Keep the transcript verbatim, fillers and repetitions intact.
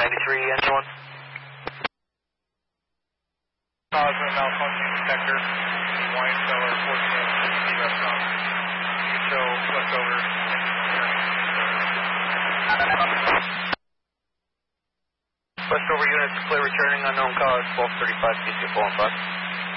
ninety-three, engine one. Positive malfunction detector, wine cellar, fourteen sixty restaurant. You can show leftover Westover units, clear returning, unknown cause, twelve thirty-five, T C four one five.